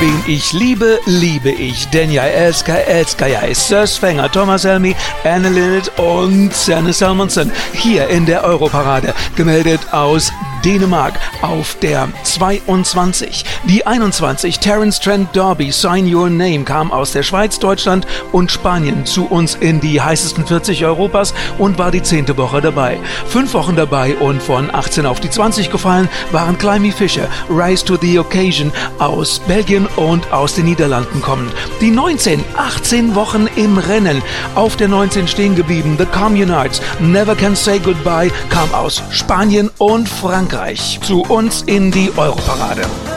Wen ich liebe, liebe ich. Den jag älskar jag. Sös Fenger, Thomas Helmy, Anne Linnet und Sanne Salmonsen. Hier in der Europarade. Gemeldet aus Dänemark auf der 22. Die 21, Terence Trent D'Arby, Sign Your Name, kam aus der Schweiz, Deutschland und Spanien zu uns in die heißesten 40 Europas und war die 10. Woche dabei. 5 Wochen dabei und von 18 auf die 20 gefallen waren Climby Fisher, Rise to the Occasion aus Belgien und aus den Niederlanden kommend. Die 19, 18 Wochen im Rennen, auf der 19 stehen geblieben, The Communards, Never Can Say Goodbye, kam aus Spanien und Frankreich zu uns in die Europarade.